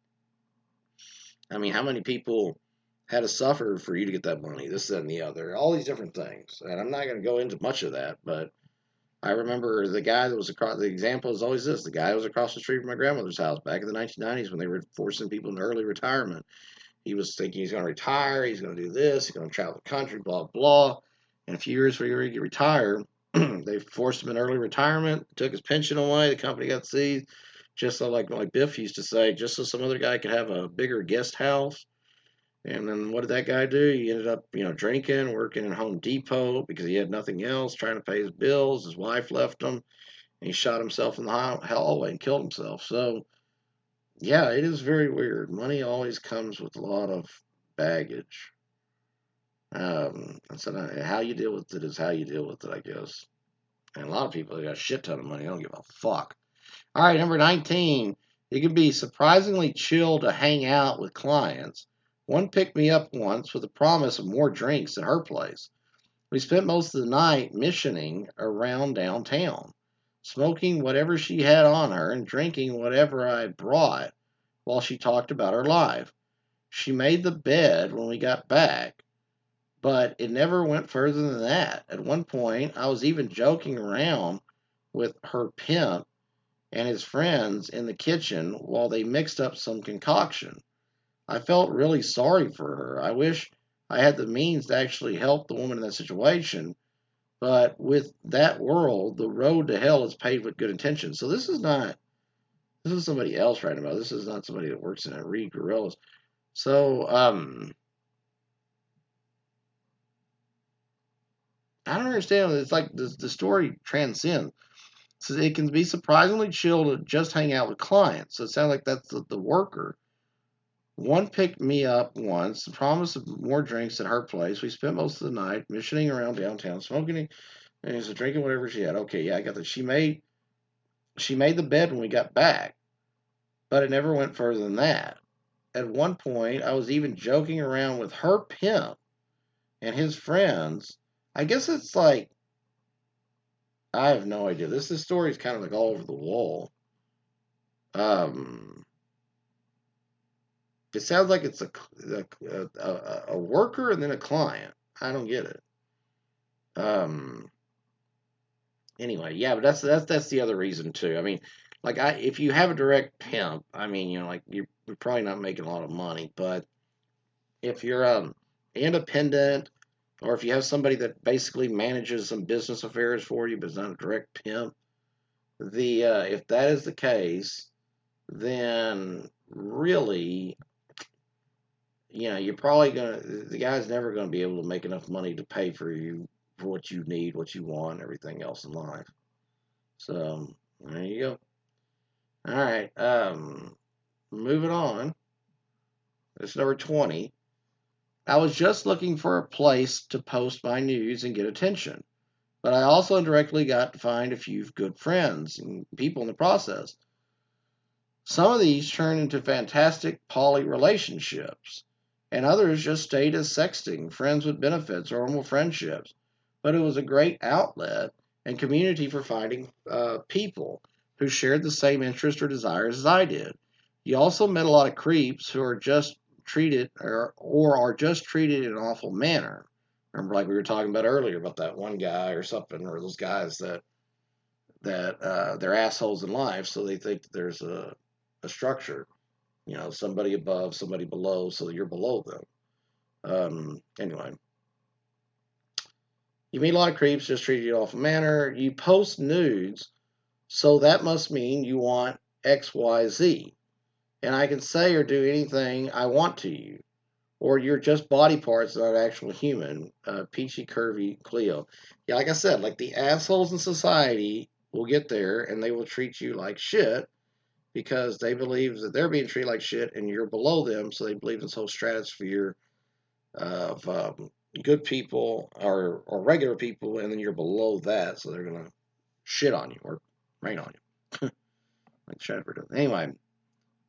I mean, how many people had to suffer for you to get that money? This, that, and the other. All these different things. And I'm not going to go into much of that, but I remember the guy that was across, the example is always this, the guy who was across the street from my grandmother's house back in the nineteen nineties when they were forcing people into early retirement. He was thinking he's going to retire, he's going to do this, he's going to travel the country, blah, blah. And a few years before he could retire, they forced him in early retirement, took his pension away, the company got seized, just so, like, like Biff used to say, just so some other guy could have a bigger guest house. And then what did that guy do? He ended up, you know, drinking, working in Home Depot because he had nothing else, trying to pay his bills. His wife left him, and he shot himself in the hallway and killed himself. So, yeah, it is very weird. Money always comes with a lot of baggage. Um, so how you deal with it is how you deal with it, I guess. And a lot of people got a shit ton of money. They don't give a fuck. All right, number nineteen. It can be surprisingly chill to hang out with clients. One picked me up once with the promise of more drinks at her place. We spent most of the night missioning around downtown, smoking whatever she had on her and drinking whatever I had brought while she talked about her life. She made the bed when we got back, but it never went further than that. At one point, I was even joking around with her pimp and his friends in the kitchen while they mixed up some concoction. I felt really sorry for her. I wish I had the means to actually help the woman in that situation, but with that world, the road to hell is paved with good intentions. So this is not, this is somebody else writing about. This is not somebody that works in it. Reed Gorillas. So, um, I don't understand. It's like the, the story transcends. So it can be surprisingly chill to just hang out with clients. So it sounds like that's the, the worker. One picked me up once, promised more drinks at her place. We spent most of the night missioning around downtown, smoking and he said drinking whatever she had. Okay, yeah, I got that. She made she made the bed when we got back, but it never went further than that. At one point, I was even joking around with her pimp and his friends. I guess it's like I have no idea. This this story is kind of like all over the wall. Um, it sounds like it's a a, a, a worker and then a client. I don't get it. Um, anyway, yeah, but that's that's that's the other reason too. I mean, like I if you have a direct pimp, I mean, you know, like you're, you're probably not making a lot of money, but if you're um independent or if you have somebody that basically manages some business affairs for you but is not a direct pimp, the uh, if that is the case, then really, you know, you're probably gonna the guy's never gonna be able to make enough money to pay for you for what you need, what you want, everything else in life. So there you go. All right. Um, moving on. This is number twenty. I was just looking for a place to post my news and get attention, but I also indirectly got to find a few good friends and people in the process. Some of these turned into fantastic poly relationships, and others just stayed as sexting, friends with benefits, or normal friendships. But it was a great outlet and community for finding uh, people who shared the same interests or desires as I did. You also met a lot of creeps who are just treated or, or are just treated in an awful manner. Remember, like we were talking about earlier, about that one guy or something, or those guys that that uh, they're assholes in life, so they think that there's a a structure, you know, somebody above, somebody below, so you're below them. Um, anyway, you meet a lot of creeps, just treat you in an awful manner. You post nudes, so that must mean you want X, Y, Z. And I can say or do anything I want to you. Or you're just body parts, not actual human. Uh, Peachy Curvy Cleo. Yeah, like I said, like the assholes in society will get there and they will treat you like shit because they believe that they're being treated like shit and you're below them, so they believe in this whole stratosphere of um, good people or, or regular people, and then you're below that, so they're gonna shit on you or rain on you, like Shepard does. Anyway,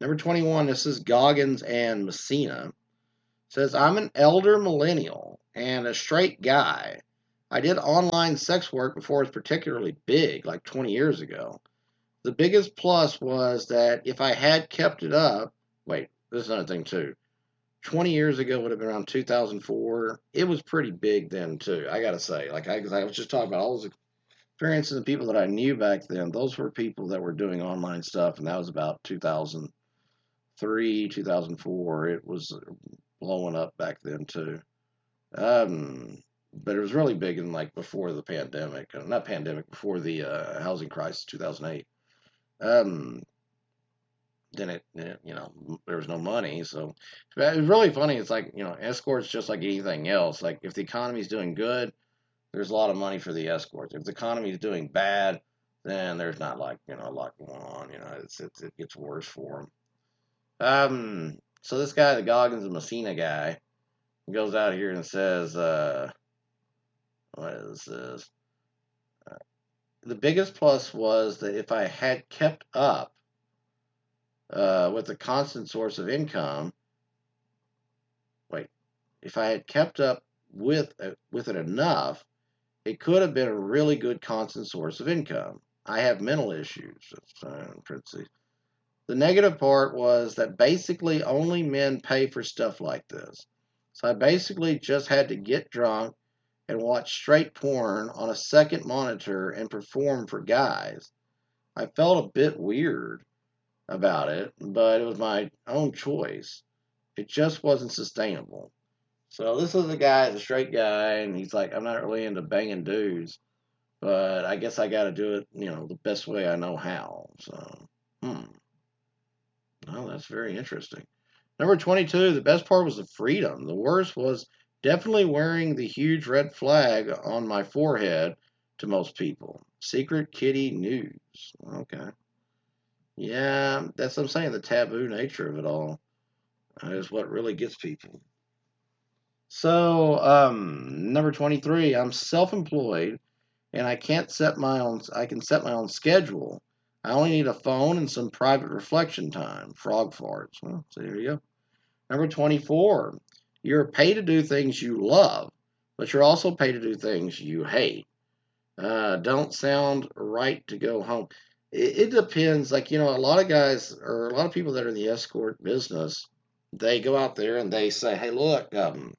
Number twenty-one, this is Goggins and Messina. Says, I'm an elder millennial and a straight guy. I did online sex work before it was particularly big, like twenty years ago. The biggest plus was that if I had kept it up, wait, this is another thing too. twenty years ago would have been around two thousand four. It was pretty big then too, I gotta say. Like I, I was just talking about all those experiences and people that I knew back then. Those were people that were doing online stuff, and that was about two thousand three, two thousand four. It was blowing up back then too. Um, but it was really big in like before the pandemic, uh, not pandemic, before the uh, housing crisis, two thousand eight. Um, then it, it, you know, there was no money, so it was really funny. It's like, you know, escorts just like anything else. Like if the economy's doing good, there's a lot of money for the escorts. If the economy's doing bad, then there's not like, you know, a lot going on. You know, it's, it's it gets worse for them. Um, so this guy, the Goggins and Messina guy, goes out here and says, uh, what is this? Uh, the biggest plus was that if I had kept up uh, with a constant source of income, wait, if I had kept up with uh, with it enough, it could have been a really good constant source of income. I have mental issues. The negative part was that basically only men pay for stuff like this. So I basically just had to get drunk and watch straight porn on a second monitor and perform for guys. I felt a bit weird about it, but it was my own choice. It just wasn't sustainable. So this is a guy, the straight guy, and he's like, I'm not really into banging dudes, but I guess I got to do it, you know, the best way I know how. So, hmm. Oh, that's very interesting. Number twenty-two, the best part was the freedom. The worst was definitely wearing the huge red flag on my forehead to most people. Secret kitty news. Okay. Yeah, that's what I'm saying. The taboo nature of it all is what really gets people. So, um, number twenty-three, I'm self-employed and I can't set my own, I can set my own schedule. I only need a phone and some private reflection time. Frog farts. Well, so there you go. Number twenty-four, you're paid to do things you love, but you're also paid to do things you hate. Uh, don't sound right to go home. It, it depends. Like, you know, a lot of guys or a lot of people that are in the escort business, they go out there and they say, hey, look, um,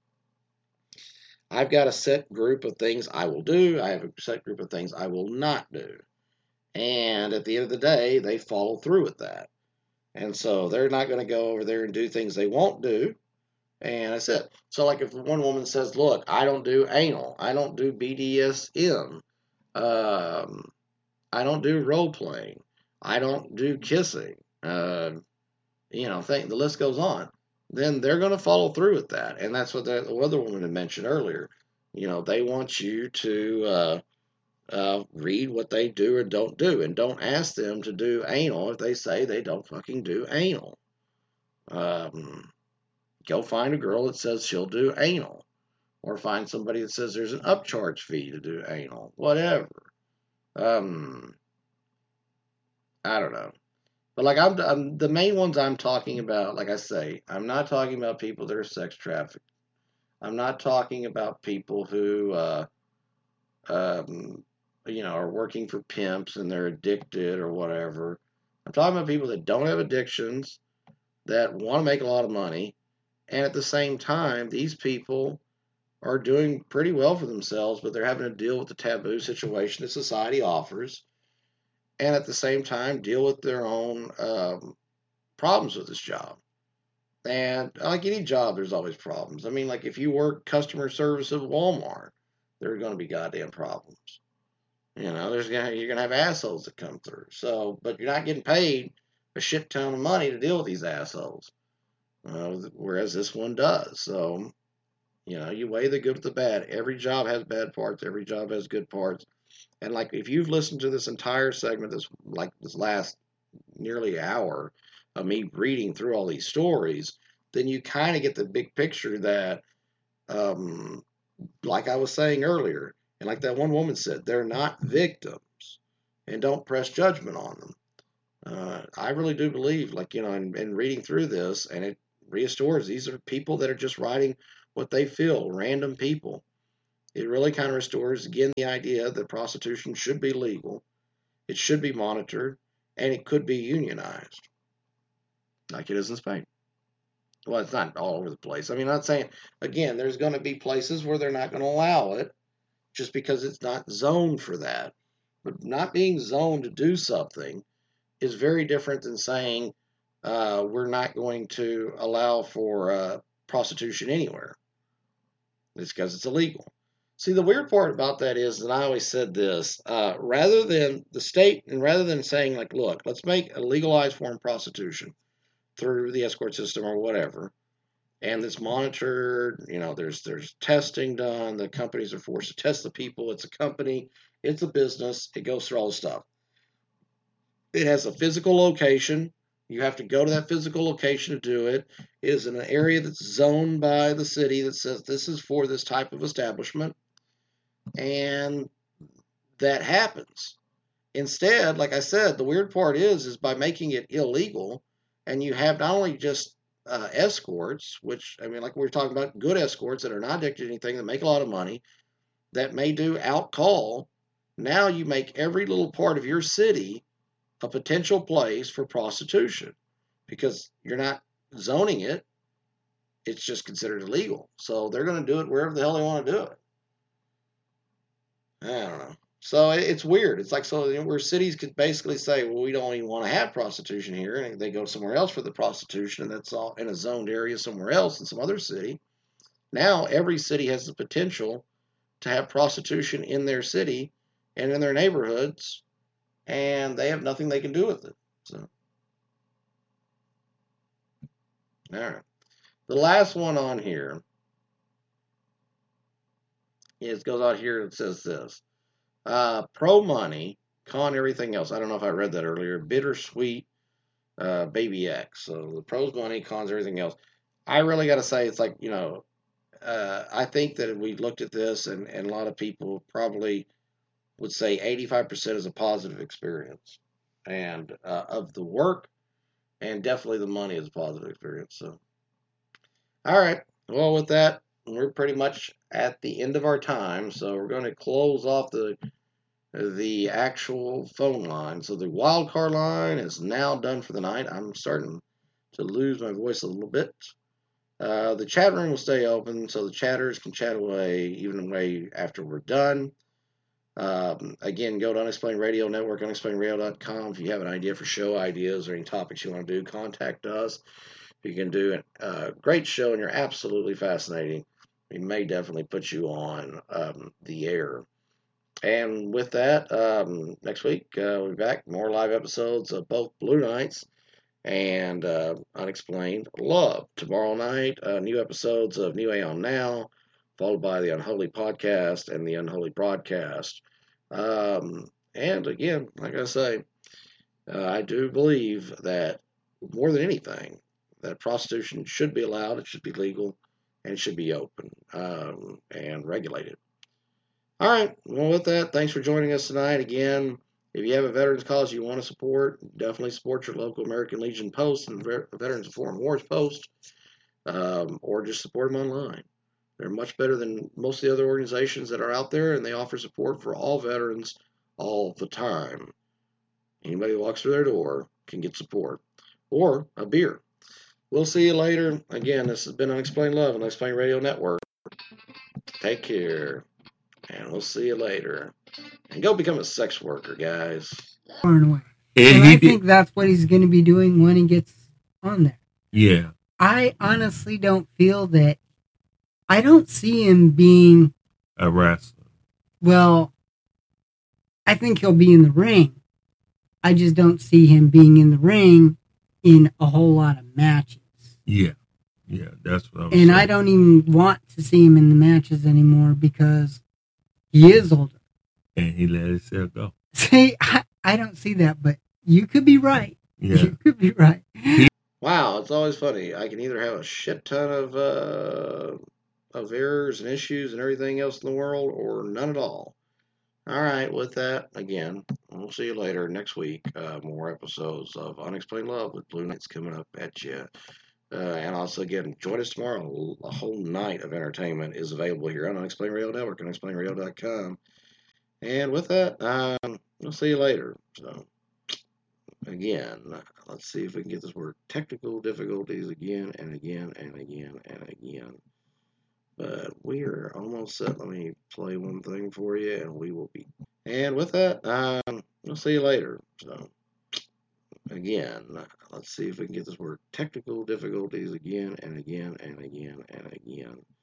I've got a set group of things I will do. I have a set group of things I will not do. And at the end of the day, they follow through with that. And so they're not going to go over there and do things they won't do. And that's it. So, like, if one woman says, look, I don't do anal, I don't do B D S M, um, I don't do role playing, I don't do kissing, uh, you know, think, the list goes on, then they're going to follow through with that. And that's what the, the other woman had mentioned earlier. You know, they want you to uh, uh, read what they do or don't do. And don't ask them to do anal if they say they don't fucking do anal. Um, go find a girl that says she'll do anal. Or find somebody that says there's an upcharge fee to do anal. Whatever. Um, I don't know. But like I'm, I'm, the main ones I'm talking about, like I say, I'm not talking about people that are sex trafficked. I'm not talking about people who, uh, um, you know, are working for pimps and they're addicted or whatever. I'm talking about people that don't have addictions, that want to make a lot of money, and at the same time, these people are doing pretty well for themselves, but they're having to deal with the taboo situation that society offers, and at the same time, deal with their own um, problems with this job. And like any job, there's always problems. I mean, like if you work customer service at Walmart, there are going to be goddamn problems. You know, there's gonna you're gonna have assholes that come through. So, but you're not getting paid a shit ton of money to deal with these assholes, uh, whereas this one does. So, you know, you weigh the good with the bad. Every job has bad parts. Every job has good parts. And like if you've listened to this entire segment, this like this last nearly hour of me reading through all these stories, then you kind of get the big picture that, um, like I was saying earlier, and like that one woman said, they're not victims, and don't press judgment on them. Uh, I really do believe, like, you know, in, in reading through this, and it restores, these are people that are just writing what they feel, random people. It really kind of restores, again, the idea that prostitution should be legal, it should be monitored, and it could be unionized, like it is in Spain. Well, it's not all over the place. I mean, I'm not saying, again, there's going to be places where they're not going to allow it just because it's not zoned for that. But not being zoned to do something is very different than saying uh, we're not going to allow for uh, prostitution anywhere. It's because it's illegal. See, the weird part about that is that I always said this, uh, rather than the state, and rather than saying, like, look, let's make a legalized form of prostitution through the escort system or whatever, and it's monitored, you know, there's there's testing done, the companies are forced to test the people, it's a company, it's a business, it goes through all the stuff. It has a physical location. You have to go to that physical location to do it. It is in an area that's zoned by the city that says this is for this type of establishment. And that happens. Instead, like I said, the weird part is, is by making it illegal, and you have not only just uh, escorts, which, I mean, like we were talking about, good escorts that are not addicted to anything, that make a lot of money, that may do out call. Now you make every little part of your city a potential place for prostitution because you're not zoning it. It's just considered illegal. So they're going to do it wherever the hell they want to do it. I don't know. So it's weird. It's like, so where cities could basically say, well, we don't even want to have prostitution here, and they go somewhere else for the prostitution, and that's all in a zoned area somewhere else in some other city. Now every city has the potential to have prostitution in their city and in their neighborhoods, and they have nothing they can do with it. So, all right. The last one on here is goes out here and says this. Uh, pro money, con everything else. I don't know if I read that earlier. Bittersweet uh, Baby X. So the pros money, cons everything else. I really got to say, it's like, you know, uh, I think that if we looked at this, and, and a lot of people probably would say eighty-five percent is a positive experience, and uh, of the work, and definitely the money is a positive experience. So, all right. Well, with that, we're pretty much at the end of our time, so we're going to close off the the actual phone line. So the wild card line is now done for the night. I'm starting to lose my voice a little bit. Uh, the chat room will stay open, so the chatters can chat away even away after we're done. Um, again, go to Unexplained Radio Network, unexplained radio dot com. If you have an idea for show ideas or any topics you want to do, contact us. You can do a uh, great show, and you're absolutely fascinating. We may definitely put you on um, the air. And with that, um, next week, uh, we'll be back. More live episodes of both Blue Nights and uh, Unexplained Love. Tomorrow night, uh, new episodes of New Aeon Now, followed by the Unholy Podcast and the Unholy Broadcast. Um, and again, like I say, uh, I do believe that more than anything, that prostitution should be allowed, it should be legal, and it should be open um, and regulated. All right. Well, with that, thanks for joining us tonight. Again, if you have a veterans cause you want to support, definitely support your local American Legion Post and Veterans of Foreign Wars Post, um, or just support them online. They're much better than most of the other organizations that are out there, and they offer support for all veterans all the time. Anybody who walks through their door can get support or a beer. We'll see you later. Again, this has been Unexplained Love on Unexplained Radio Network. Take care. And we'll see you later. And go become a sex worker, guys. And, and I think that's what he's going to be doing when he gets on there. Yeah. I honestly don't feel that. I don't see him being a wrestler. Well, I think he'll be in the ring. I just don't see him being in the ring in a whole lot of matches. Yeah. Yeah, that's what I'm and saying. I don't even want to see him in the matches anymore because he is older. And he let himself go. See, I, I don't see that, but you could be right. Yeah. You could be right. Wow, it's always funny. I can either have a shit ton of uh, of errors and issues and everything else in the world, or none at all. All right, with that, again, we'll see you later next week. Uh, more episodes of Unexplained Love with Blue Knights coming up at you. Uh, and also, again, join us tomorrow. A whole night of entertainment is available here on Unexplained Radio Network, unexplained radio dot com. And with that, um, we'll see you later. So, again, let's see if we can get this word technical difficulties again and again and again and again. But we are almost set. Let me play one thing for you, and we will be. And with that, um, we'll see you later. So, again, let's see if we can get this word technical difficulties again and again and again and again.